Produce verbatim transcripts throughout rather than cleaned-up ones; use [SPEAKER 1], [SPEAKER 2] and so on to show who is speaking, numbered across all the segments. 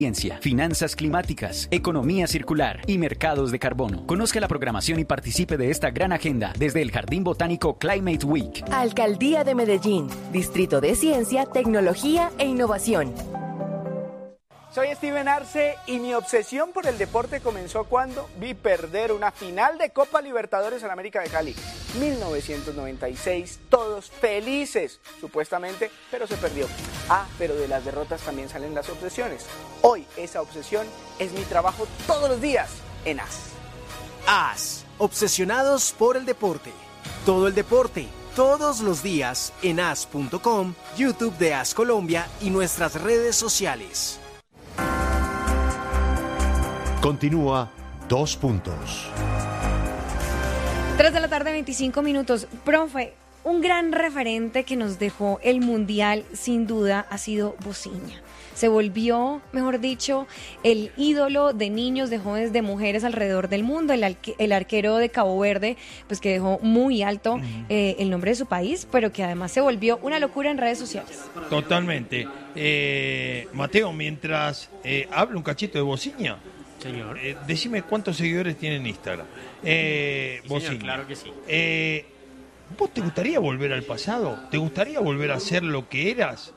[SPEAKER 1] Ciencia, finanzas climáticas, economía circular y mercados de carbono. Conozca la programación y participe de esta gran agenda desde el Jardín Botánico Climate Week.
[SPEAKER 2] Alcaldía de Medellín, Distrito de Ciencia, Tecnología e Innovación.
[SPEAKER 3] Soy Steven Arce y mi obsesión por el deporte comenzó cuando vi perder una final de Copa Libertadores en América de Cali. mil novecientos noventa y seis, todos felices, supuestamente, pero se perdió. Ah, pero de las derrotas también salen las obsesiones. Hoy esa obsesión es mi trabajo todos los días en A S.
[SPEAKER 4] A S, obsesionados por el deporte. Todo el deporte, todos los días en A S punto com, YouTube de A S Colombia y nuestras redes sociales.
[SPEAKER 5] Continúa Dos Puntos.
[SPEAKER 6] Tres de la tarde, veinticinco minutos. Profe, un gran referente que nos dejó el Mundial, sin duda, ha sido Bociña. Se volvió, mejor dicho, el ídolo de niños, de jóvenes, de mujeres alrededor del mundo. El, arque, el arquero de Cabo Verde, pues que dejó muy alto eh, el nombre de su país, pero que además se volvió una locura en redes sociales.
[SPEAKER 7] Totalmente. Eh, Mateo, mientras eh, hablo un cachito de Bociña, señor, eh, decime cuántos seguidores tiene en Instagram. Eh,
[SPEAKER 8] sí, señor, claro que sí.
[SPEAKER 7] Eh, ¿Vos te gustaría volver al pasado? ¿Te gustaría volver a ser lo que eras?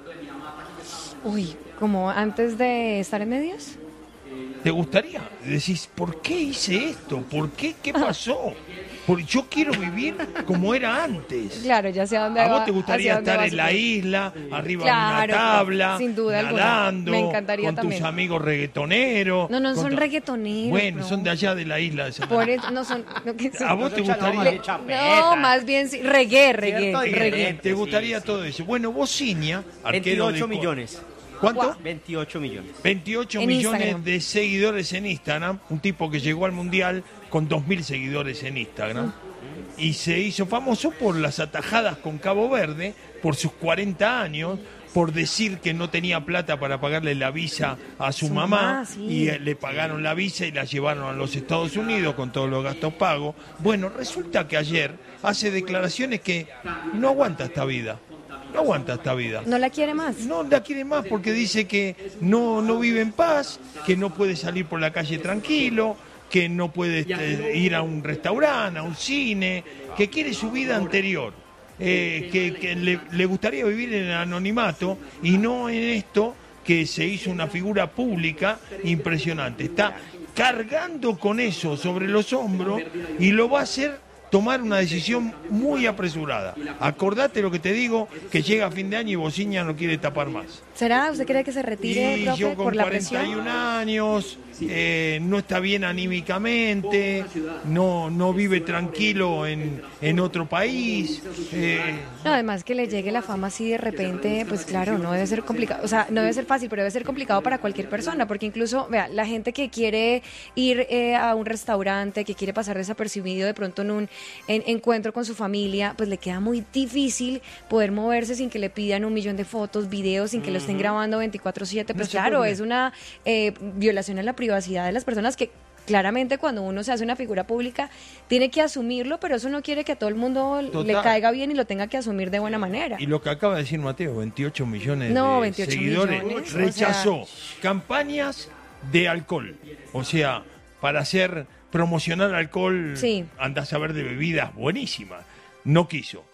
[SPEAKER 6] Uy, ¿como antes de estar en medios?
[SPEAKER 7] ¿Te gustaría? Decís, ¿por qué hice esto? ¿Por qué? ¿Qué pasó? Porque yo quiero vivir como era antes.
[SPEAKER 6] Claro, ya sé a dónde
[SPEAKER 7] ¿A
[SPEAKER 6] va,
[SPEAKER 7] vos te gustaría estar en la isla, arriba
[SPEAKER 6] claro,
[SPEAKER 7] de una tabla,
[SPEAKER 6] sin duda
[SPEAKER 7] nadando,
[SPEAKER 6] alguna. Me encantaría
[SPEAKER 7] con
[SPEAKER 6] también.
[SPEAKER 7] tus amigos reggaetoneros?
[SPEAKER 6] No, no son
[SPEAKER 7] tu...
[SPEAKER 6] reggaetoneros.
[SPEAKER 7] Bueno,
[SPEAKER 6] no.
[SPEAKER 7] son de allá de la isla de San
[SPEAKER 6] Por eso, no son... No, que
[SPEAKER 7] ¿A vos te gustaría?
[SPEAKER 6] Le, no, más bien sí, reggae, reggae, reggae.
[SPEAKER 7] ¿Te gustaría sí, todo eso? Bueno, Bociña, arquero
[SPEAKER 8] veintiocho
[SPEAKER 7] de...
[SPEAKER 8] millones.
[SPEAKER 7] ¿Cuánto?
[SPEAKER 8] veintiocho millones.
[SPEAKER 7] veintiocho
[SPEAKER 6] en
[SPEAKER 7] millones
[SPEAKER 6] Instagram.
[SPEAKER 7] De seguidores en Instagram. Un tipo que llegó al Mundial con dos mil seguidores en Instagram. Mm. Y se hizo famoso por las atajadas con Cabo Verde, por sus cuarenta años, por decir que no tenía plata para pagarle la visa a su, su mamá, mamá sí. Y eh, le pagaron la visa y la llevaron a los Estados Unidos con todos los gastos pagos. Bueno, resulta que ayer hace declaraciones que no aguanta esta vida. No aguanta esta vida.
[SPEAKER 6] ¿No la quiere más?
[SPEAKER 7] No la quiere más porque dice que no, no vive en paz, que no puede salir por la calle tranquilo, que no puede este, ir a un restaurante, a un cine, que quiere su vida anterior, eh, que, que le, le gustaría vivir en el anonimato y no en esto que se hizo una figura pública impresionante. Está cargando con eso sobre los hombros y lo va a hacer tomar una decisión muy apresurada. Acordate lo que te digo, que llega a fin de año y Bociña no quiere tapar más.
[SPEAKER 6] ¿Será? ¿Usted cree que se retire,
[SPEAKER 7] y
[SPEAKER 6] profe,
[SPEAKER 7] yo con
[SPEAKER 6] por la
[SPEAKER 7] cuarenta y un
[SPEAKER 6] presión?
[SPEAKER 7] años, eh, no está bien anímicamente, no, no vive tranquilo en, en otro país. Eh.
[SPEAKER 6] No, además que le llegue la fama así de repente, pues claro, no debe ser complicado, o sea, no debe ser fácil, pero debe ser complicado para cualquier persona, porque incluso, vea, la gente que quiere ir eh, a un restaurante, que quiere pasar desapercibido de pronto en un en encuentro con su familia, pues le queda muy difícil poder moverse sin que le pidan un millón de fotos, videos, sin que lo estén grabando veinticuatro siete, pues claro, es una eh, violación a la privacidad de las personas que claramente cuando uno se hace una figura pública tiene que asumirlo, pero eso no quiere que a todo el mundo Total. le caiga bien y lo tenga que asumir de buena manera.
[SPEAKER 7] Y lo que acaba de decir Mateo, veintiocho millones
[SPEAKER 6] no,
[SPEAKER 7] de
[SPEAKER 6] veintiocho
[SPEAKER 7] seguidores,
[SPEAKER 6] millones,
[SPEAKER 7] rechazó
[SPEAKER 6] o sea...
[SPEAKER 7] campañas de alcohol, o sea, para hacer promocionar alcohol, sí. Andás a ver de bebidas buenísimas, no quiso.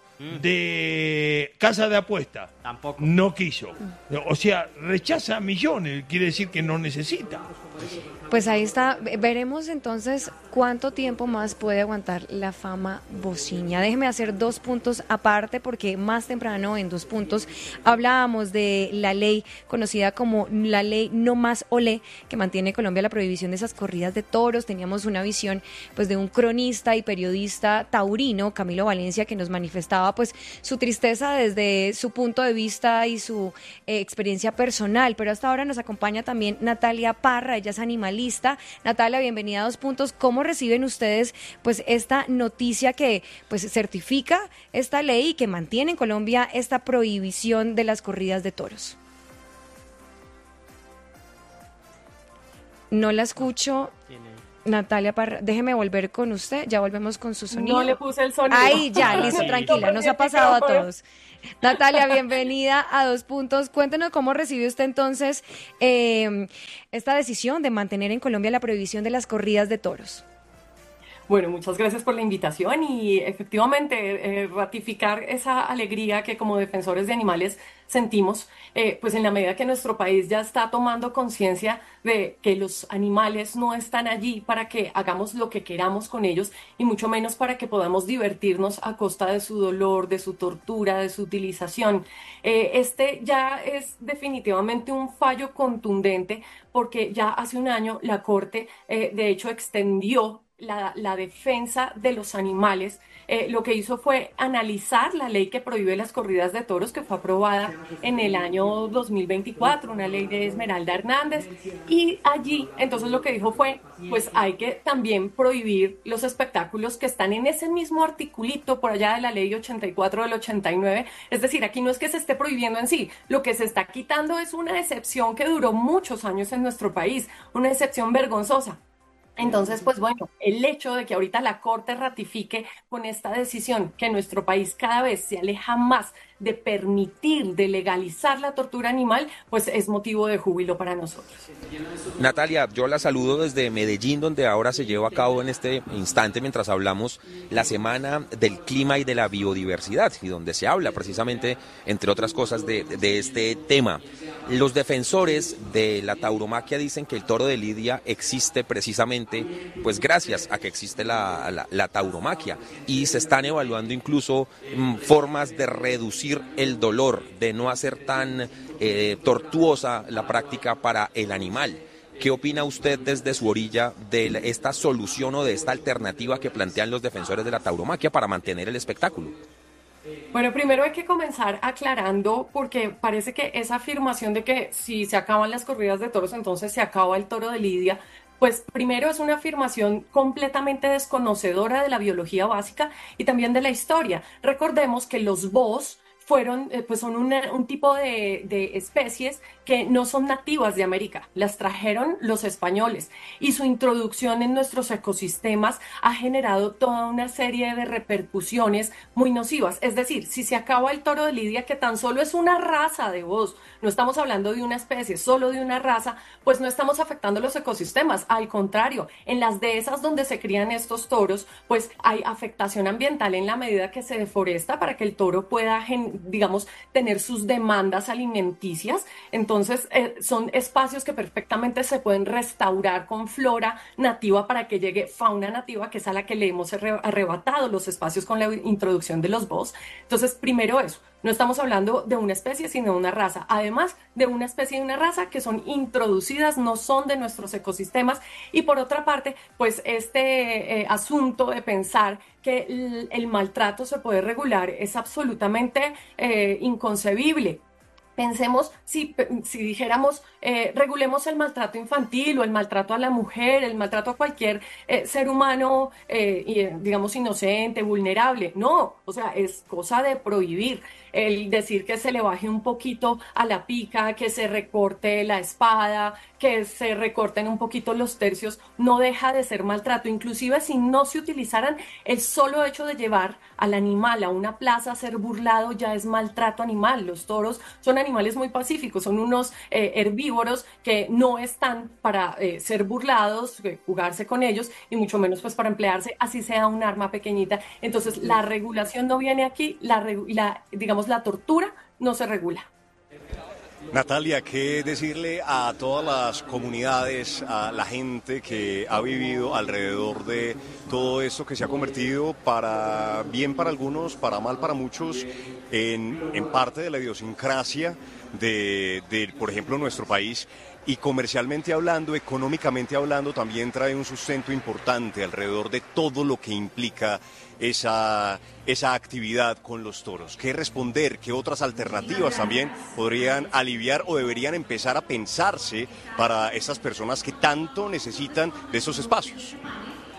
[SPEAKER 7] De casa de apuesta,
[SPEAKER 8] tampoco.
[SPEAKER 7] No quiso. O sea, rechaza millones, quiere decir que no necesita.
[SPEAKER 6] Pues ahí está, veremos entonces cuánto tiempo más puede aguantar la fama Bociña. Déjeme hacer dos puntos aparte porque más temprano en dos puntos hablábamos de la ley conocida como la ley No Más Olé, que mantiene en Colombia la prohibición de esas corridas de toros. Teníamos una visión pues de un cronista y periodista taurino, Camilo Valencia, que nos manifestaba pues su tristeza desde su punto de vista y su eh, experiencia personal, pero hasta ahora nos acompaña también Natalia Parra, ella es animalista. Natalia, bienvenida a Dos Puntos. ¿Cómo reciben ustedes pues esta noticia que pues certifica esta ley y que mantiene en Colombia esta prohibición de las corridas de toros? No la escucho. Natalia Parra, déjeme volver con usted, ya volvemos con su sonido.
[SPEAKER 8] No le puse el sonido.
[SPEAKER 6] Ahí ya, listo, tranquila, nos ha pasado a todos. Natalia, bienvenida a Dos Puntos. Cuéntenos cómo recibió usted entonces eh, esta decisión de mantener en Colombia la prohibición de las corridas de toros.
[SPEAKER 8] Bueno, muchas gracias por la invitación y efectivamente eh, ratificar esa alegría que como defensores de animales sentimos, eh, pues en la medida que nuestro país ya está tomando conciencia de que los animales no están allí para que hagamos lo que queramos con ellos y mucho menos para que podamos divertirnos a costa de su dolor, de su tortura, de su utilización. Eh, este ya es definitivamente un fallo contundente porque ya hace un año la Corte eh, de hecho extendió La, la defensa de los animales, eh, lo que hizo fue analizar la ley que prohíbe las corridas de toros, que fue aprobada en el año dos mil veinticuatro, una ley de Esmeralda Hernández, y allí entonces lo que dijo fue, pues hay que también prohibir los espectáculos que están en ese mismo articulito por allá de la ley ochenta y cuatro del ochenta y nueve, es decir, aquí no es que se esté prohibiendo en sí, lo que se está quitando es una excepción que duró muchos años en nuestro país, una excepción vergonzosa. Entonces, pues bueno, el hecho de que ahorita la Corte ratifique con esta decisión que nuestro país cada vez se aleja más de permitir, de legalizar la tortura animal, pues es motivo de júbilo para nosotros.
[SPEAKER 9] Natalia, yo la saludo desde Medellín, donde ahora se lleva a cabo en este instante, mientras hablamos, la Semana del Clima y de la Biodiversidad, y donde se habla precisamente, entre otras cosas, de, de este tema. Los defensores de la tauromaquia dicen que el toro de Lidia existe precisamente, pues gracias a que existe la, la, la tauromaquia, y se están evaluando incluso mmm, formas de reducir el dolor, de no hacer tan eh, tortuosa la práctica para el animal. ¿Qué opina usted desde su orilla de esta solución o de esta alternativa que plantean los defensores de la tauromaquia para mantener el espectáculo?
[SPEAKER 8] Bueno, primero hay que comenzar aclarando, porque parece que esa afirmación de que si se acaban las corridas de toros, entonces se acaba el toro de Lidia, pues primero es una afirmación completamente desconocedora de la biología básica y también de la historia. Recordemos que los búhos fueron, eh, pues son una, un tipo de, de especies que no son nativas de América, las trajeron los españoles y su introducción en nuestros ecosistemas ha generado toda una serie de repercusiones muy nocivas. Es decir, si se acaba el toro de Lidia, que tan solo es una raza de búhos, no estamos hablando de una especie, solo de una raza, pues no estamos afectando los ecosistemas. Al contrario, en las dehesas donde se crían estos toros, pues hay afectación ambiental en la medida que se deforesta para que el toro pueda, digamos, tener sus demandas alimenticias. Entonces, eh, son espacios que perfectamente se pueden restaurar con flora nativa para que llegue fauna nativa, que es a la que le hemos arrebatado los espacios con la introducción de los búhos. Entonces, primero eso. No estamos hablando de una especie, sino de una raza. Además de una especie y una raza que son introducidas, no son de nuestros ecosistemas. Y por otra parte, pues este eh, asunto de pensar que el, el maltrato se puede regular es absolutamente eh, inconcebible. Pensemos, si, si dijéramos, eh, regulemos el maltrato infantil o el maltrato a la mujer, el maltrato a cualquier eh, ser humano, eh, y, digamos, inocente, vulnerable. No, o sea, es cosa de prohibir. El decir que se le baje un poquito a la pica, que se recorte la espada, que se recorten un poquito los tercios, no deja de ser maltrato. Inclusive si no se utilizaran, el solo hecho de llevar al animal a una plaza a ser burlado ya es maltrato animal. Los toros son animales muy pacíficos, son unos eh, herbívoros que no están para eh, ser burlados, eh, jugarse con ellos, y mucho menos pues para emplearse, así sea un arma pequeñita. Entonces la regulación no viene aquí, la, la digamos la tortura no se regula.
[SPEAKER 10] Natalia, ¿qué decirle a todas las comunidades, a la gente que ha vivido alrededor de todo esto que se ha convertido, para bien para algunos, para mal para muchos, en, en parte de la idiosincrasia de, de, por ejemplo, nuestro país? Y comercialmente hablando, económicamente hablando, también trae un sustento importante alrededor de todo lo que implica esa, esa actividad con los toros. ¿Qué responder? ¿Qué otras alternativas también podrían aliviar o deberían empezar a pensarse para esas personas que tanto necesitan de esos espacios?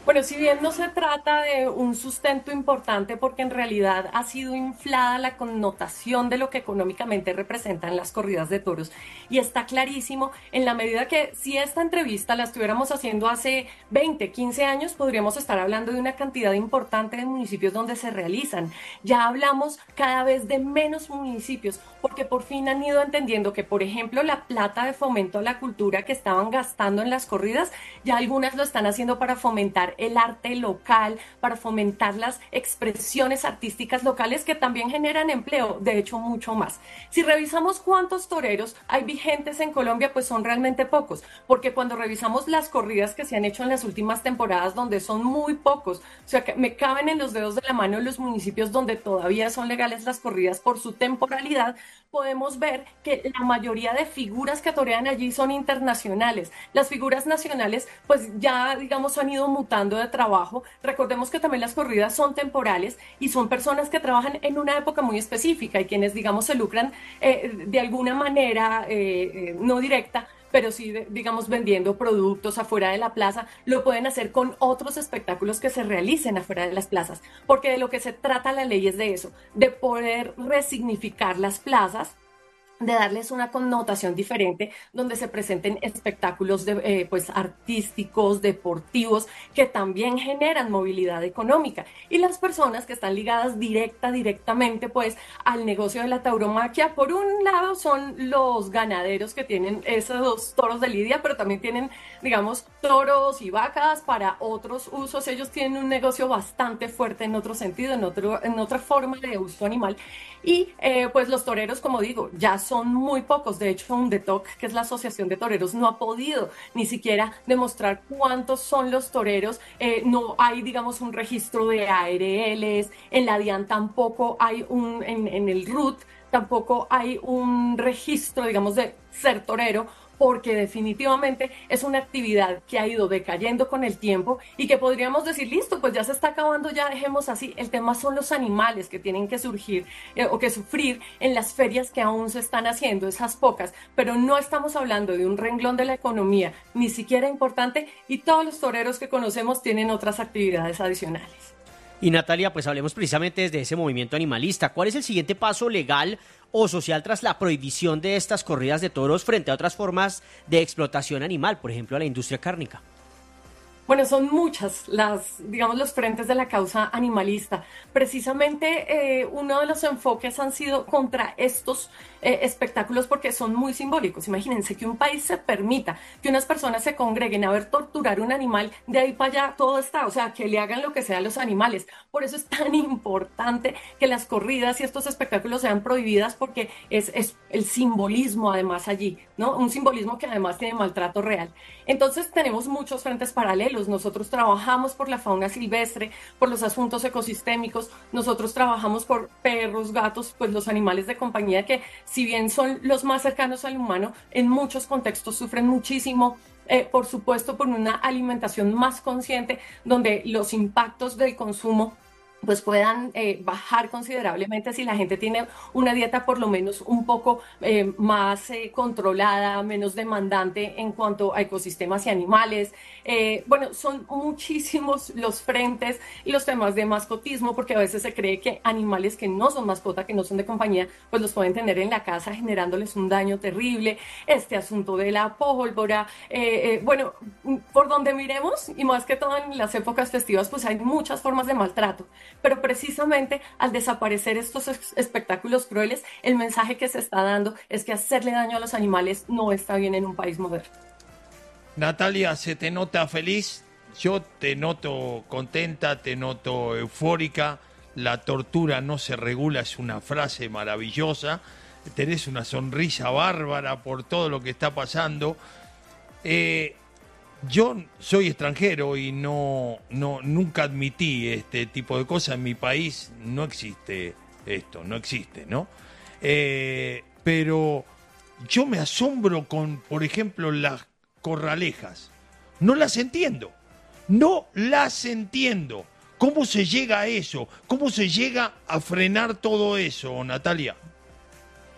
[SPEAKER 8] Bueno, si bien no se trata de un sustento importante porque en realidad ha sido inflada la connotación de lo que económicamente representan las corridas de toros y está clarísimo en la medida que si esta entrevista la estuviéramos haciendo hace veinte, quince años podríamos estar hablando de una cantidad importante de municipios donde se realizan. Ya hablamos cada vez de menos municipios porque por fin han ido entendiendo que, por ejemplo, la plata de fomento a la cultura que estaban gastando en las corridas, ya algunas lo están haciendo para fomentar el arte local, para fomentar las expresiones artísticas locales que también generan empleo, de hecho mucho más. Si revisamos cuántos toreros hay vigentes en Colombia, pues son realmente pocos, porque cuando revisamos las corridas que se han hecho en las últimas temporadas, donde son muy pocos, o sea que me caben en los dedos de la mano los municipios donde todavía son legales las corridas por su temporalidad, podemos ver que la mayoría de figuras que torean allí son internacionales. Las figuras nacionales pues ya digamos han ido mutando de trabajo. Recordemos que también las corridas son temporales y son personas que trabajan en una época muy específica y quienes digamos se lucran eh, de alguna manera eh, eh, no directa, pero sí, digamos, vendiendo productos afuera de la plaza, lo pueden hacer con otros espectáculos que se realicen afuera de las plazas, porque de lo que se trata la ley es de eso, de poder resignificar las plazas, de darles una connotación diferente, donde se presenten espectáculos de, eh, pues, artísticos, deportivos, que también generan movilidad económica. Y las personas que están ligadas directa, directamente, pues, al negocio de la tauromaquia, por un lado son los ganaderos que tienen esos toros de lidia, pero también tienen, digamos, toros y vacas para otros usos. Ellos tienen un negocio bastante fuerte en otro sentido, en, otro, en otra forma de uso animal. Y, eh, pues, los toreros, como digo, ya son muy pocos. De hecho, UNDETOC, que es la Asociación de Toreros, no ha podido ni siquiera demostrar cuántos son los toreros. Eh, no hay, digamos, un registro de A R Ls. En la DIAN tampoco hay un, en, en el R U T tampoco hay un registro, digamos, de ser torero, porque definitivamente es una actividad que ha ido decayendo con el tiempo y que podríamos decir, listo, pues ya se está acabando, ya dejemos así. El tema son los animales que tienen que surgir eh, o que sufrir en las ferias que aún se están haciendo, esas pocas, pero no estamos hablando de un renglón de la economía, ni siquiera importante, y todos los toreros que conocemos tienen otras actividades adicionales.
[SPEAKER 11] Y Natalia, pues hablemos precisamente desde ese movimiento animalista. ¿Cuál es el siguiente paso legal o social tras la prohibición de estas corridas de toros frente a otras formas de explotación animal, por ejemplo a la industria cárnica?
[SPEAKER 8] Bueno, son muchas las, digamos, los frentes de la causa animalista. Precisamente eh, uno de los enfoques han sido contra estos eh, espectáculos porque son muy simbólicos. Imagínense que un país se permita que unas personas se congreguen a ver torturar un animal, de ahí para allá todo está, o sea, que le hagan lo que sea a los animales. Por eso es tan importante que las corridas y estos espectáculos sean prohibidas, porque es, es el simbolismo además allí, ¿no? Un simbolismo que además tiene maltrato real. Entonces tenemos muchos frentes paralelos. Nosotros trabajamos por la fauna silvestre, por los asuntos ecosistémicos, nosotros trabajamos por perros, gatos, pues los animales de compañía que, si bien son los más cercanos al humano, en muchos contextos sufren muchísimo, eh, por supuesto por una alimentación más consciente, donde los impactos del consumo pues puedan eh, bajar considerablemente si la gente tiene una dieta por lo menos un poco eh, más eh, controlada, menos demandante en cuanto a ecosistemas y animales. Eh, bueno, son muchísimos los frentes y los temas de mascotismo, porque a veces se cree que animales que no son mascota, que no son de compañía, pues los pueden tener en la casa generándoles un daño terrible. Este asunto de la pólvora, eh, eh, bueno, por donde miremos, y más que todo en las épocas festivas, pues hay muchas formas de maltrato. Pero precisamente al desaparecer estos espectáculos crueles, el mensaje que se está dando es que hacerle daño a los animales no está bien en un país moderno.
[SPEAKER 7] Natalia, ¿se te nota feliz? Yo te noto contenta, te noto eufórica. La tortura no se regula, es una frase maravillosa. Tenés una sonrisa bárbara por todo lo que está pasando. Eh... Yo soy extranjero y no, no nunca admití este tipo de cosas. En mi país no existe esto, no existe, ¿no? Eh, pero yo me asombro con, por ejemplo, las corralejas. No las entiendo, no las entiendo. ¿Cómo se llega a eso? ¿Cómo se llega a frenar todo eso, Natalia?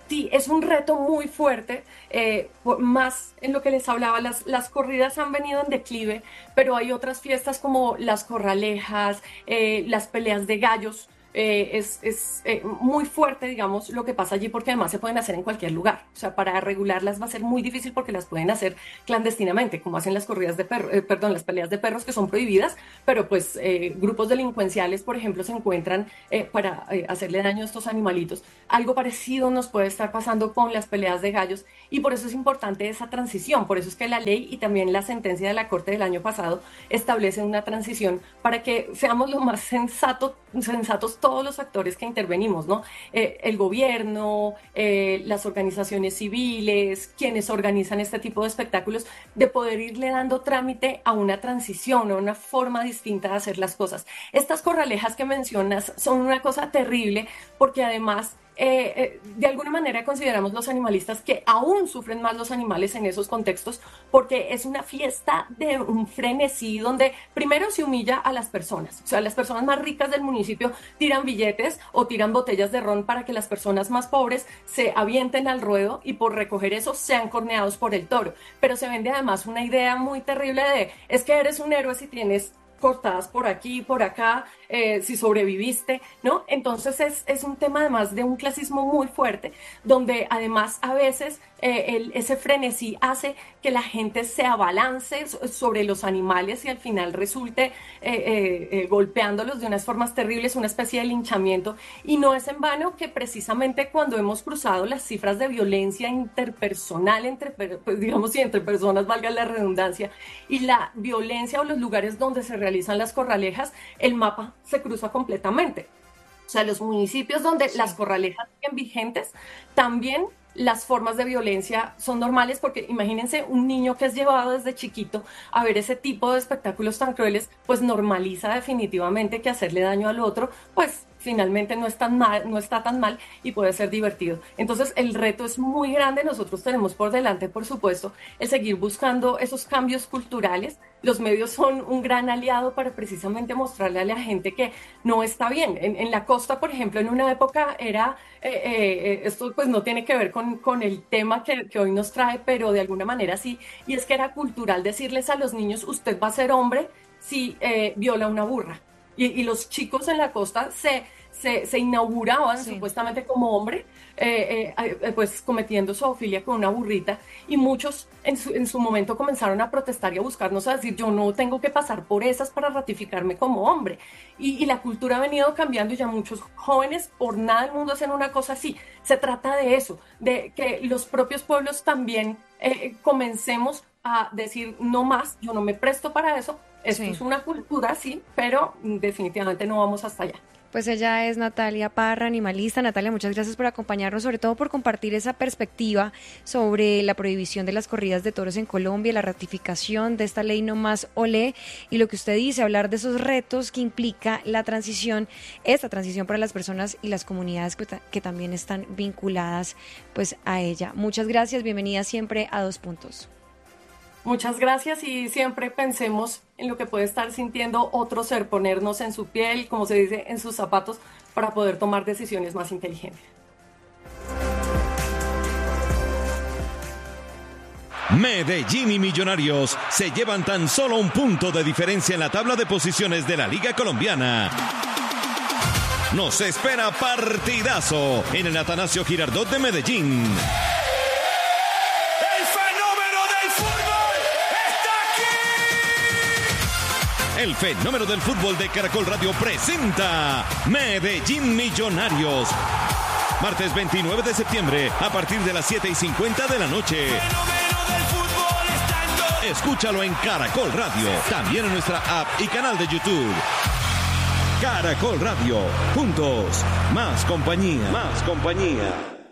[SPEAKER 8] Sí, es un reto muy fuerte, eh, por- más en lo que les hablaba, las, las corridas han venido en declive, pero hay otras fiestas como las corralejas, eh, las peleas de gallos. Eh, es es eh, muy fuerte, digamos, lo que pasa allí, porque además se pueden hacer en cualquier lugar. O sea, para regularlas va a ser muy difícil porque las pueden hacer clandestinamente, como hacen las corridas de perros, eh, perdón, las peleas de perros, que son prohibidas, pero pues eh, grupos delincuenciales, por ejemplo, se encuentran eh, para eh, hacerle daño a estos animalitos. Algo parecido nos puede estar pasando con las peleas de gallos, y por eso es importante esa transición. Por eso es que la ley y también la sentencia de la Corte del año pasado establecen una transición para que seamos lo más sensato, sensatos todos los actores que intervenimos, ¿no? Eh, el gobierno, eh, las organizaciones civiles, quienes organizan este tipo de espectáculos, de poder irle dando trámite a una transición, a una forma distinta de hacer las cosas. Estas corralejas que mencionas son una cosa terrible, porque además Eh, eh, de alguna manera consideramos los animalistas que aún sufren más los animales en esos contextos, porque es una fiesta de un frenesí donde primero se humilla a las personas. O sea, las personas más ricas del municipio tiran billetes o tiran botellas de ron para que las personas más pobres se avienten al ruedo y por recoger eso sean corneados por el toro. Pero se vende además una idea muy terrible de es que eres un héroe si tienes cortadas por aquí, por acá, eh, si sobreviviste, ¿no? Entonces es, es un tema además de un clasismo muy fuerte, donde además a veces eh, el, ese frenesí hace que la gente se abalance so- sobre los animales y al final resulte eh, eh, eh, golpeándolos de unas formas terribles, una especie de linchamiento. Y no es en vano que precisamente cuando hemos cruzado las cifras de violencia interpersonal, entre, per- pues, digamos, y entre personas, valga la redundancia, y la violencia o los lugares donde se realizan las corralejas, el mapa se cruza completamente. O sea, los municipios donde las corralejas siguen vigentes, también las formas de violencia son normales, porque imagínense un niño que es llevado desde chiquito a ver ese tipo de espectáculos tan crueles, pues normaliza definitivamente que hacerle daño al otro, pues finalmente no es tan mal, no está tan mal y puede ser divertido. Entonces el reto es muy grande. Nosotros tenemos por delante, por supuesto, el seguir buscando esos cambios culturales. Los medios son un gran aliado para precisamente mostrarle a la gente que no está bien. En, en la costa, por ejemplo, en una época era, eh, eh, esto pues no tiene que ver con, con el tema que, que hoy nos trae, pero de alguna manera sí, y es que era cultural decirles a los niños, usted va a ser hombre si eh, viola una burra. Y, y los chicos en la costa se, se, se inauguraban sí. supuestamente como hombre, eh, eh, pues cometiendo zoofilia con una burrita, y muchos en su, en su momento comenzaron a protestar y a buscarnos, a decir, yo no tengo que pasar por esas para ratificarme como hombre. Y, y la cultura ha venido cambiando, y ya muchos jóvenes por nada del mundo hacen una cosa así. Se trata de eso, de que los propios pueblos también eh, comencemos a decir, no más, yo no me presto para eso. Esto sí. es una cultura, sí, pero definitivamente no vamos hasta allá.
[SPEAKER 6] Pues ella es Natalia Parra, animalista. Natalia, muchas gracias por acompañarnos, sobre todo por compartir esa perspectiva sobre la prohibición de las corridas de toros en Colombia, la ratificación de esta ley No Más Olé, y lo que usted dice, hablar de esos retos que implica la transición, esta transición para las personas y las comunidades que, que también están vinculadas pues a ella. Muchas gracias, bienvenida siempre a Dos Puntos.
[SPEAKER 8] Muchas gracias, y siempre pensemos en lo que puede estar sintiendo otro ser, ponernos en su piel, como se dice, en sus zapatos, para poder tomar decisiones más inteligentes.
[SPEAKER 12] Medellín y Millonarios se llevan tan solo un punto de diferencia en la tabla de posiciones de la Liga Colombiana. Nos espera partidazo en el Atanasio Girardot de Medellín. El fenómeno del fútbol de Caracol Radio presenta Medellín Millonarios. Martes veintinueve de septiembre a partir de las siete y cincuenta de la noche. Escúchalo en Caracol Radio, también en nuestra app y canal de YouTube. Caracol Radio, juntos, más compañía. Más compañía.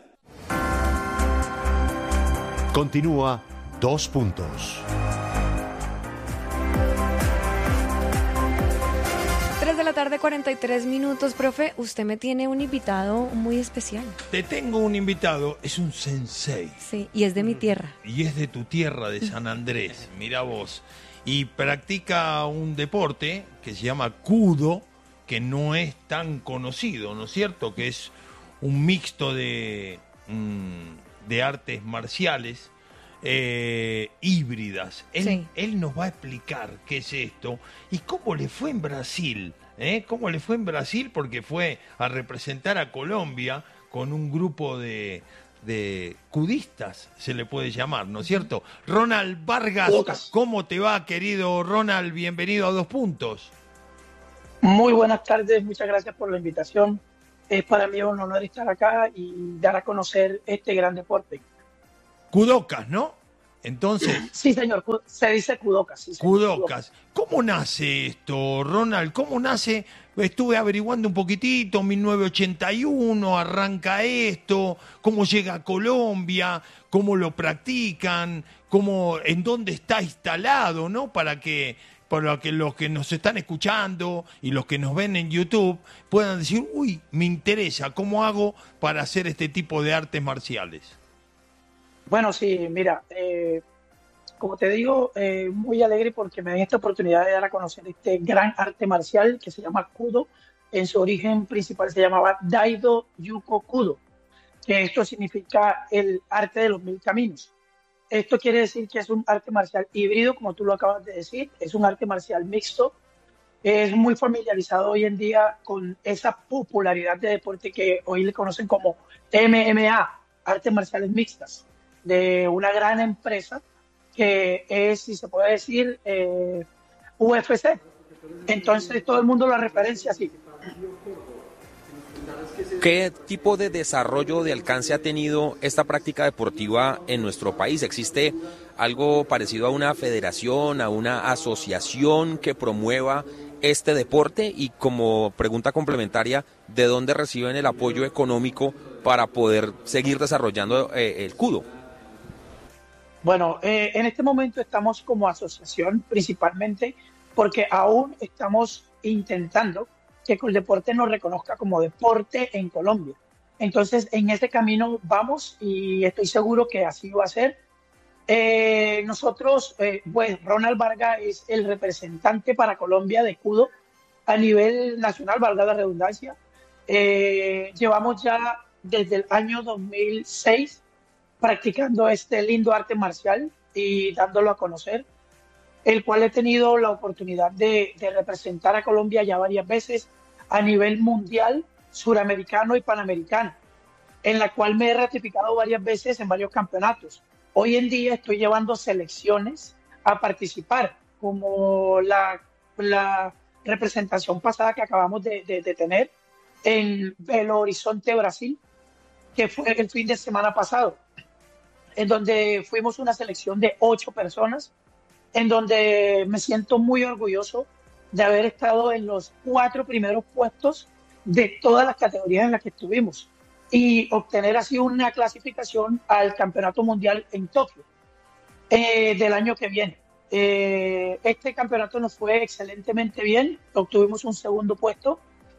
[SPEAKER 5] Continúa Dos Puntos.
[SPEAKER 6] tres de la tarde, cuarenta y tres minutos. Profe, usted me tiene un invitado muy especial.
[SPEAKER 7] Te tengo un invitado, es un sensei.
[SPEAKER 6] Sí, y es de mi tierra.
[SPEAKER 7] Y es de tu tierra, de San Andrés, mira vos. Y practica un deporte que se llama Kudo, que no es tan conocido, ¿no es cierto? Que es un mixto de mmm, de artes marciales eh, híbridas. Él, sí. él nos va a explicar qué es esto y cómo le fue en Brasil. ¿eh? ¿Cómo le fue en Brasil? Porque fue a representar a Colombia con un grupo de, de cudistas, se le puede llamar, ¿no es cierto? Ronald Vargas, ¿cómo te va, querido Ronald? Bienvenido a Dos Puntos.
[SPEAKER 13] Muy buenas tardes, muchas gracias por la invitación. Es para mí un honor estar acá y dar a conocer este gran deporte.
[SPEAKER 7] Kudocas, ¿no? Entonces...
[SPEAKER 13] Sí, señor, se dice Kudocas. Sí,
[SPEAKER 7] Kudocas. ¿Cómo nace esto, Ronald? ¿Cómo nace? Estuve averiguando un poquitito, mil novecientos ochenta y uno arranca esto, cómo llega a Colombia, cómo lo practican, cómo, en dónde está instalado, ¿no? Para que, para que los que nos están escuchando y los que nos ven en YouTube puedan decir, uy, me interesa, ¿cómo hago para hacer este tipo de artes marciales?
[SPEAKER 13] Bueno, sí, mira, eh, como te digo, eh, muy alegre porque me dan esta oportunidad de dar a conocer este gran arte marcial que se llama Kudo. En su origen principal se llamaba Daido Yuko Kudo, que esto significa el arte de los mil caminos. Esto quiere decir que es un arte marcial híbrido, como tú lo acabas de decir, es un arte marcial mixto. Es muy familiarizado hoy en día con esa popularidad de deporte que hoy le conocen como M M A, artes marciales mixtas, de una gran empresa que es, si se puede decir, eh, U F C. Entonces todo el mundo la referencia así.
[SPEAKER 9] ¿Qué tipo de desarrollo de alcance ha tenido esta práctica deportiva en nuestro país? ¿Existe algo parecido a una federación, a una asociación que promueva este deporte? Y como pregunta complementaria, ¿de dónde reciben el apoyo económico para poder seguir desarrollando eh, el Kudo?
[SPEAKER 13] Bueno, eh, en este momento estamos como asociación principalmente porque aún estamos intentando que el deporte nos reconozca como deporte en Colombia. Entonces, en ese camino vamos y estoy seguro que así va a ser. Eh, nosotros, eh, pues Ronald Vargas es el representante para Colombia de Kudo a nivel nacional, valga la redundancia. Eh, llevamos ya desde el año dos mil seis practicando este lindo arte marcial y dándolo a conocer, el cual he tenido la oportunidad de, de representar a Colombia ya varias veces a nivel mundial, suramericano y panamericano, en la cual me he ratificado varias veces en varios campeonatos. Hoy en día estoy llevando selecciones a participar, como la, la representación pasada que acabamos de, de, de tener en Belo Horizonte, Brasil, que fue el fin de semana pasado, en donde fuimos una selección de ocho personas, en donde me siento muy orgulloso de haber estado en los cuatro primeros puestos de todas las categorías en las que estuvimos y obtener así una clasificación al Campeonato Mundial en Tokio eh, del año que viene. Eh, este campeonato nos fue excelentemente bien, obtuvimos un segundo puesto,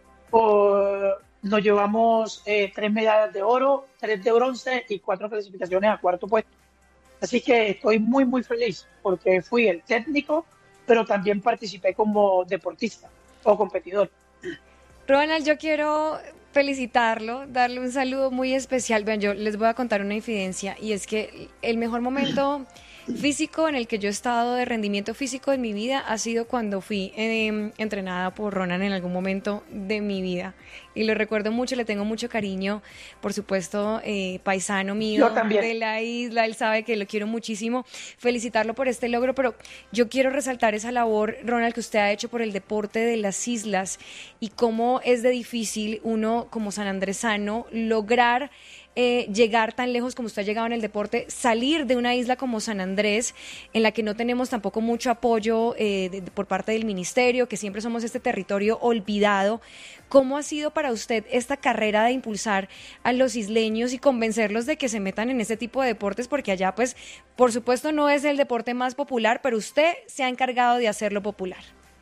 [SPEAKER 13] por, nos llevamos eh, tres medallas de oro, tres de bronce y cuatro clasificaciones a cuarto puesto. Así que estoy muy, muy feliz porque fui el técnico, pero también participé como deportista o competidor.
[SPEAKER 6] Ronald, yo quiero felicitarlo, darle un saludo muy especial. Vean, yo les voy a contar una infidencia y es que el mejor momento físico en el que yo he estado de rendimiento físico en mi vida ha sido cuando fui eh, entrenada por Ronald en algún momento de mi vida y lo recuerdo mucho, le tengo mucho cariño, por supuesto, eh, paisano mío de la isla, él sabe que lo quiero muchísimo, felicitarlo por este logro, pero yo quiero resaltar esa labor, Ronald, que usted ha hecho por el deporte de las islas y cómo es de difícil uno como sanandresano lograr Eh, llegar tan lejos como usted ha llegado en el deporte, salir de una isla como San Andrés, en la que no tenemos tampoco mucho apoyo eh, de, de, por parte del ministerio, que siempre somos este territorio olvidado. ¿Cómo ha sido para usted esta carrera de impulsar a los isleños y convencerlos de que se metan en este tipo de deportes? Porque allá, pues, por supuesto, no es el deporte más popular, pero usted se ha encargado de hacerlo popular.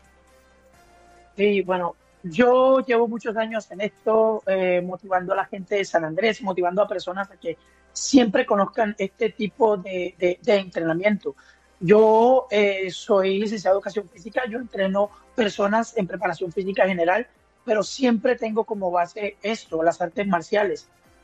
[SPEAKER 13] Sí, bueno, yo llevo muchos años en esto, eh, motivando a la gente de San Andrés, motivando a personas a que siempre conozcan este tipo de, de, de entrenamiento. Yo eh, soy licenciado en Educación Física, yo entreno personas en preparación física general, pero siempre tengo como base esto, las artes marciales.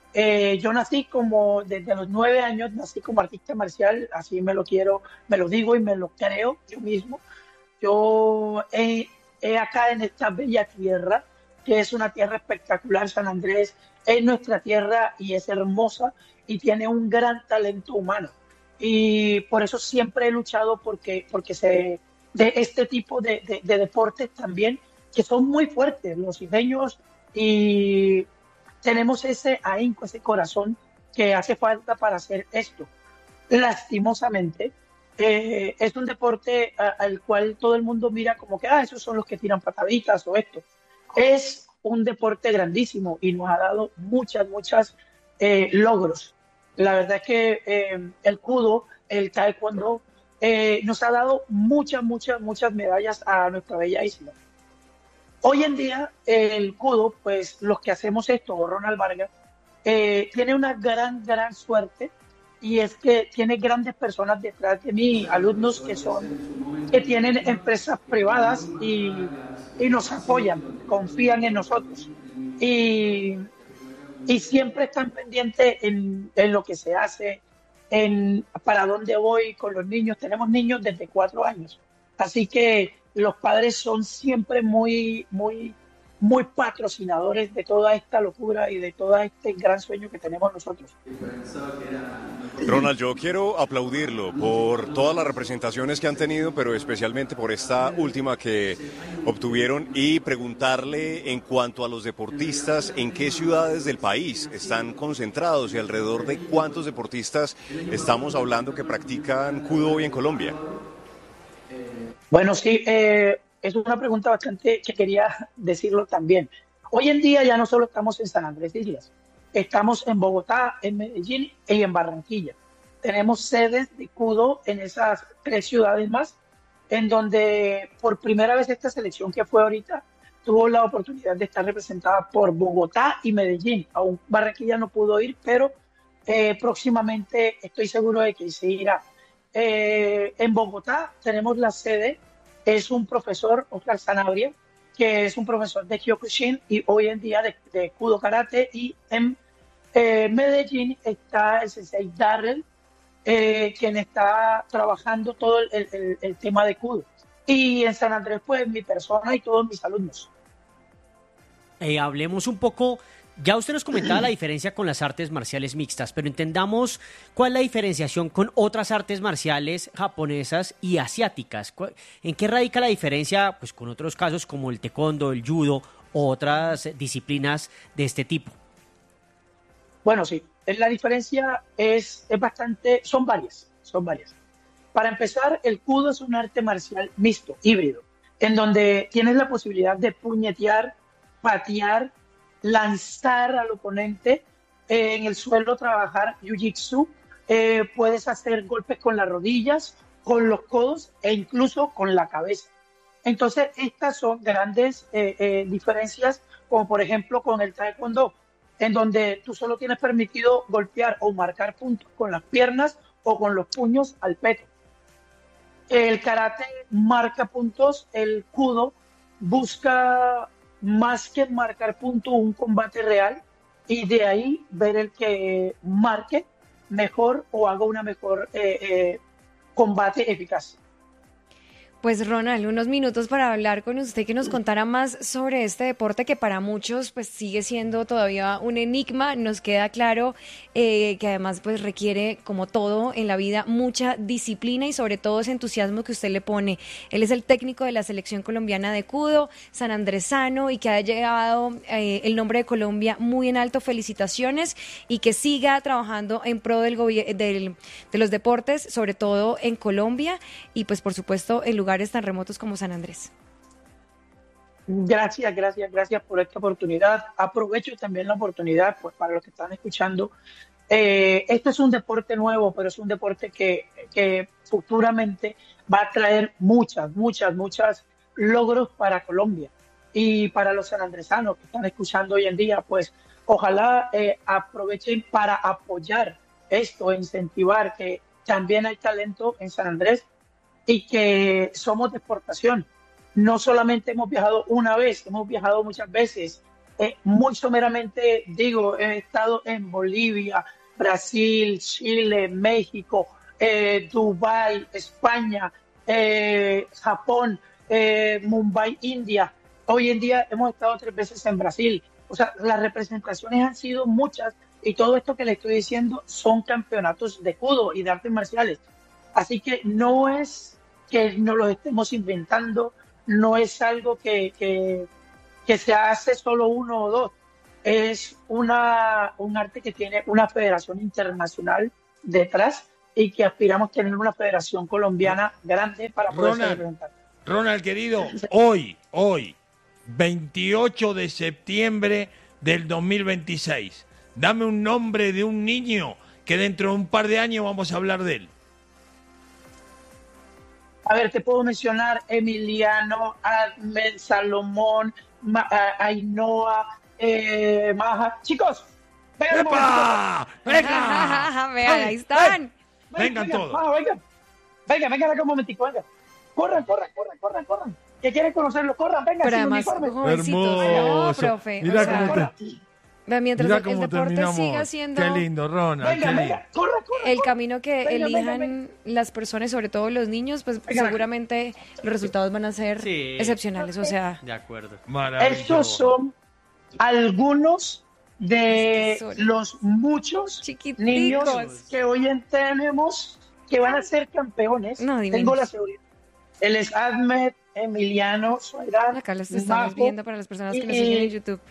[SPEAKER 13] Eh, yo nací como, desde los nueve años, nací como artista marcial, así me lo quiero, me lo digo y me lo creo yo mismo. Yo he, he acá en esta bella tierra, que es una tierra espectacular, San Andrés es nuestra tierra y es hermosa y tiene un gran talento humano. Y por eso siempre he luchado porque, porque se, de este tipo de, de, de deportes también, que son muy fuertes, los isleños, y tenemos ese ahínco, ese corazón que hace falta para hacer esto. Lastimosamente, eh, es un deporte a, al cual todo el mundo mira como que, ah, esos son los que tiran pataditas o esto. Es un deporte grandísimo y nos ha dado muchas, muchas eh, logros. La verdad es que eh, el judo, el taekwondo, eh, nos ha dado muchas, muchas, muchas medallas a nuestra bella isla. Hoy en día, el judo, pues los que hacemos esto, Ronald Vargas, eh, tiene una gran, gran suerte, y es que tiene grandes personas detrás de mí, alumnos que son, que tienen empresas privadas y, y nos apoyan, confían en nosotros. Y, y siempre están pendientes en, en lo que se hace, en para dónde voy con los niños. Tenemos niños desde cuatro años, así que los padres son siempre muy, muy, muy patrocinadores de toda esta locura y de todo este gran sueño que tenemos nosotros.
[SPEAKER 10] Ronald, yo quiero aplaudirlo por todas las representaciones que han tenido, pero especialmente por esta última que obtuvieron, y preguntarle en cuanto a los deportistas, en qué ciudades del país están concentrados y alrededor de cuántos deportistas estamos hablando que practican judo hoy en Colombia.
[SPEAKER 13] Bueno, sí, eh, es una pregunta bastante que quería decirlo también. Hoy en día ya no solo estamos en San Andrés Islas, estamos en Bogotá, en Medellín y en Barranquilla. Tenemos sedes de judo en esas tres ciudades más, en donde por primera vez esta selección que fue ahorita tuvo la oportunidad de estar representada por Bogotá y Medellín. Aún Barranquilla no pudo ir, pero eh, próximamente estoy seguro de que se irá. Eh, en Bogotá tenemos la sede, es un profesor, Oscar Sanabria, que es un profesor de Kyokushin y hoy en día de, de Judo Karate, y en eh, Medellín está el sensei Darrell, eh, quien está trabajando todo el, el, el tema de Judo. Y en San Andrés, pues, mi persona y todos mis alumnos.
[SPEAKER 11] Eh, hablemos un poco. Ya usted nos comentaba la diferencia con las artes marciales mixtas, pero entendamos cuál es la diferenciación con otras artes marciales japonesas y asiáticas. ¿En qué radica la diferencia, pues, con otros casos como el taekwondo, el judo o otras disciplinas de este tipo?
[SPEAKER 13] Bueno, sí, la diferencia es, es bastante, son varias, son varias. Para empezar, el judo es un arte marcial mixto, híbrido, en donde tienes la posibilidad de puñetear, patear, lanzar al oponente, eh, en el suelo trabajar jiu-jitsu, eh, puedes hacer golpes con las rodillas, con los codos e incluso con la cabeza. Entonces, estas son grandes eh, eh, diferencias, como por ejemplo con el taekwondo, en donde tú solo tienes permitido golpear o marcar puntos con las piernas o con los puños al pecho. El karate marca puntos, el judo busca más que marcar punto, un combate real, y de ahí ver el que marque mejor o haga una mejor eh, eh, combate eficaz.
[SPEAKER 6] Pues Ronald, unos minutos para hablar con usted, que nos contara más sobre este deporte que para muchos pues sigue siendo todavía un enigma. Nos queda claro eh, que además pues requiere, como todo en la vida, mucha disciplina y sobre todo ese entusiasmo que usted le pone. Él es el técnico de la selección colombiana de judo, sanandresano, y que ha llevado eh, el nombre de Colombia muy en alto. Felicitaciones, y que siga trabajando en pro del, del de los deportes, sobre todo en Colombia, y pues por supuesto en lugares tan remotos como San Andrés.
[SPEAKER 13] Gracias, gracias, gracias por esta oportunidad. Aprovecho también la oportunidad, pues, para los que están escuchando. Eh, este es un deporte nuevo, pero es un deporte que, que futuramente va a traer muchas, muchas, muchas logros para Colombia y para los sanandresanos que están escuchando hoy en día. Pues ojalá eh, aprovechen para apoyar esto, incentivar que también hay talento en San Andrés y que somos de exportación. No solamente hemos viajado una vez, hemos viajado muchas veces. eh, muy someramente digo, he estado en Bolivia, Brasil, Chile, México, eh, Dubái, España, eh, Japón, eh, Mumbai, India. Hoy en día hemos estado tres veces en Brasil. O sea, las representaciones han sido muchas y todo esto que le estoy diciendo son campeonatos de judo y de artes marciales. Así que no es que nos lo estemos inventando, no es algo que, que, que se hace solo uno o dos. Es una, un arte que tiene una federación internacional detrás y que aspiramos a tener una federación colombiana grande para poder representar.
[SPEAKER 7] Ronald, querido, hoy, hoy, veintiocho de septiembre del dos mil veintiséis, dame un nombre de un niño que dentro de un par de años vamos a hablar de él.
[SPEAKER 13] A ver, te puedo mencionar Emiliano, Ahmed, Salomón, Ma, a, Ainhoa, eh, Maja. Chicos, vengan.
[SPEAKER 7] ¡Epa!
[SPEAKER 6] ¡Venga! Vean, ahí están.
[SPEAKER 7] Vengan, vengan todos.
[SPEAKER 13] Maja, vengan. Vengan, vengan acá un momentico, vengan. Corran, corran, corran, corran, corran. Que quieren conocerlo, corran, vengan.
[SPEAKER 6] Pero
[SPEAKER 13] sin
[SPEAKER 6] además,
[SPEAKER 13] uniforme.
[SPEAKER 6] jovencitos, no, profe.
[SPEAKER 7] Mira
[SPEAKER 6] o sea,
[SPEAKER 7] cómo te...
[SPEAKER 6] Vea, mientras
[SPEAKER 7] Mira
[SPEAKER 6] el, el
[SPEAKER 7] cómo
[SPEAKER 6] deporte
[SPEAKER 7] terminamos.
[SPEAKER 6] siga siendo
[SPEAKER 7] Qué lindo, Ronald.
[SPEAKER 13] Venga,
[SPEAKER 7] qué lindo.
[SPEAKER 13] venga, corran, corran.
[SPEAKER 6] el camino que
[SPEAKER 13] Venga,
[SPEAKER 6] elijan
[SPEAKER 13] venga, venga.
[SPEAKER 6] las personas, sobre todo los niños, pues
[SPEAKER 13] Venga.
[SPEAKER 6] seguramente los resultados van a ser
[SPEAKER 11] Sí.
[SPEAKER 6] excepcionales. O sea,
[SPEAKER 11] De acuerdo.
[SPEAKER 7] Maravilloso.
[SPEAKER 13] Estos son algunos de
[SPEAKER 6] Es que son
[SPEAKER 13] los muchos
[SPEAKER 6] chiquiticos.
[SPEAKER 13] niños que hoy en tenemos que van a ser campeones.
[SPEAKER 6] No,
[SPEAKER 13] Tengo
[SPEAKER 6] divinos.
[SPEAKER 13] la seguridad. Él es Ahmed, Emiliano, Soirán,
[SPEAKER 6] acá los estamos
[SPEAKER 13] Majo,
[SPEAKER 6] viendo para las personas que nos
[SPEAKER 13] y-
[SPEAKER 6] siguen en YouTube.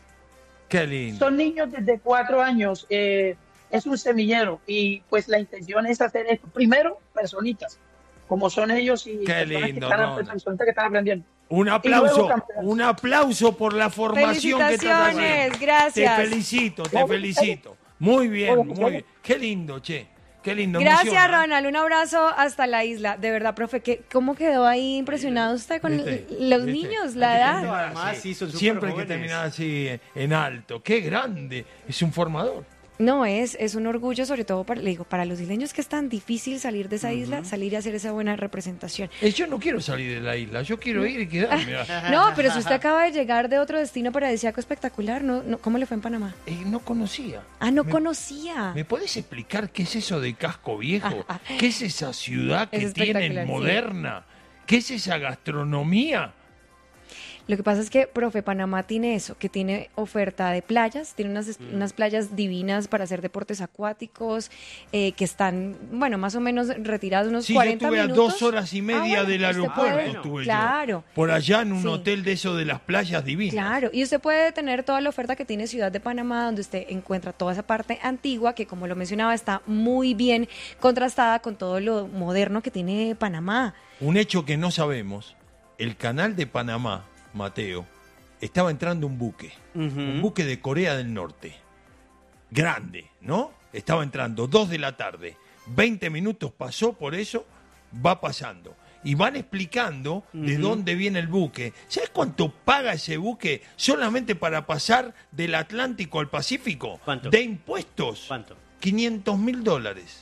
[SPEAKER 7] Qué lindo.
[SPEAKER 13] Son niños desde cuatro años. eh, es un semillero y pues la intención es hacer esto. Primero, personitas, como son ellos y
[SPEAKER 7] Qué
[SPEAKER 13] personas
[SPEAKER 7] lindo,
[SPEAKER 13] que están,
[SPEAKER 7] Ronald.
[SPEAKER 13] personitas que están aprendiendo.
[SPEAKER 7] Un
[SPEAKER 13] Y
[SPEAKER 7] aplauso,
[SPEAKER 13] luego campeones.
[SPEAKER 7] un aplauso por la formación que estás haciendo.
[SPEAKER 6] Felicitaciones, gracias.
[SPEAKER 7] Te felicito, te felicito. Muy bien, muy bien. Qué lindo, che. Qué lindo.
[SPEAKER 6] Gracias,
[SPEAKER 7] emociona.
[SPEAKER 6] Ronald. Un abrazo hasta la isla. De verdad, profe, ¿qué, ¿cómo quedó ahí impresionado usted con
[SPEAKER 7] ¿Viste?
[SPEAKER 6] los
[SPEAKER 7] ¿Viste?
[SPEAKER 6] niños, la
[SPEAKER 7] Hay que
[SPEAKER 6] edad?
[SPEAKER 7] terminar
[SPEAKER 11] Además,
[SPEAKER 7] así.
[SPEAKER 11] sí, son súper
[SPEAKER 7] Siempre hay que
[SPEAKER 11] jóvenes.
[SPEAKER 7] terminar así en, en alto. Qué grande. Es un formador.
[SPEAKER 6] No, es, es un orgullo, sobre todo para, le digo, para los isleños, que es tan difícil salir de esa isla, salir y hacer esa buena representación.
[SPEAKER 7] Eh, Yo no quiero salir de la isla. Yo quiero ir y quedarme.
[SPEAKER 6] No, pero si usted acaba de llegar de otro destino paradisíaco espectacular, ¿no? no ¿cómo le fue en Panamá?
[SPEAKER 7] Eh, no conocía.
[SPEAKER 6] Ah, no
[SPEAKER 7] Me-
[SPEAKER 6] conocía.
[SPEAKER 7] ¿Me podés explicar qué es eso de Casco Viejo? ¿Qué es esa ciudad que
[SPEAKER 6] Es
[SPEAKER 7] tienen
[SPEAKER 6] espectacular, sí.
[SPEAKER 7] moderna? ¿Qué es esa gastronomía?
[SPEAKER 6] Lo que pasa es que, profe, Panamá tiene eso, que tiene oferta de playas, tiene unas, est- unas playas divinas para hacer deportes acuáticos, eh, que están, bueno, más o menos retiradas unos
[SPEAKER 7] Sí, yo
[SPEAKER 6] cuarenta
[SPEAKER 7] estuve a
[SPEAKER 6] minutos.
[SPEAKER 7] dos horas y media
[SPEAKER 6] Ah, bueno,
[SPEAKER 7] del
[SPEAKER 6] usted
[SPEAKER 7] aeropuerto,
[SPEAKER 6] puede-
[SPEAKER 7] estuve
[SPEAKER 6] claro,
[SPEAKER 7] yo. Por allá en un
[SPEAKER 6] Sí.
[SPEAKER 7] hotel de eso de las playas divinas.
[SPEAKER 6] claro. Y usted puede tener toda la oferta que tiene Ciudad de Panamá, donde usted encuentra toda esa parte antigua, que como lo mencionaba, está muy bien contrastada con todo lo moderno que tiene Panamá.
[SPEAKER 7] Un hecho que no sabemos, el canal de Panamá, Mateo, estaba entrando un buque, un buque de Corea del Norte, grande, ¿no? Estaba entrando, dos de la tarde, veinte minutos pasó por eso, va pasando. Y van explicando de
[SPEAKER 11] Ujú.
[SPEAKER 7] dónde viene el buque. ¿Sabes cuánto paga ese buque solamente para pasar del Atlántico al Pacífico?
[SPEAKER 11] ¿Cuánto?
[SPEAKER 7] De impuestos.
[SPEAKER 11] ¿Cuánto?
[SPEAKER 7] quinientos mil dólares.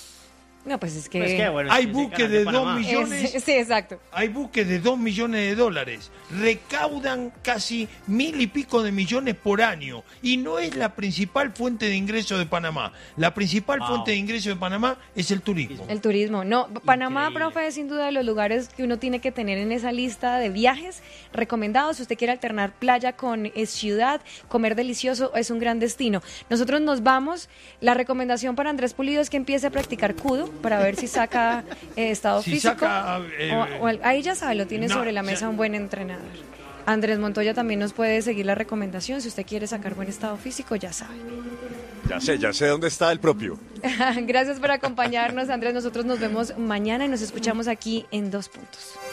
[SPEAKER 6] No, pues es que...
[SPEAKER 11] Pues que, bueno,
[SPEAKER 7] Hay
[SPEAKER 11] ese
[SPEAKER 7] buques
[SPEAKER 11] canal
[SPEAKER 7] de
[SPEAKER 11] Panamá.
[SPEAKER 7] dos millones.
[SPEAKER 6] Es- sí, exacto.
[SPEAKER 7] Hay buques de dos millones de dólares, recaudan casi mil y pico de millones por año y no es la principal fuente de ingreso de Panamá. La principal
[SPEAKER 11] Wow.
[SPEAKER 7] fuente de ingreso de Panamá es el turismo.
[SPEAKER 6] El turismo, no, Panamá,
[SPEAKER 11] Increíble.
[SPEAKER 6] profe, es sin duda de los lugares que uno tiene que tener en esa lista de viajes recomendados. Si usted quiere alternar playa con eh, ciudad, comer delicioso, es un gran destino. Nosotros nos vamos. La recomendación para Andrés Pulido es que empiece a practicar kudo para ver si saca eh, estado
[SPEAKER 7] Si
[SPEAKER 6] físico.
[SPEAKER 7] saca, eh,
[SPEAKER 6] O- o al- ahí ya sabe, lo tiene
[SPEAKER 7] no,
[SPEAKER 6] sobre la
[SPEAKER 7] ya-
[SPEAKER 6] mesa un buen entrenador. Andrés Montoya también nos puede seguir la recomendación. Si usted quiere sacar buen estado físico, ya sabe.
[SPEAKER 10] Ya sé, ya sé dónde está el propio.
[SPEAKER 6] Gracias por acompañarnos, Andrés. Nosotros nos vemos mañana y nos escuchamos aquí en Dos Puntos.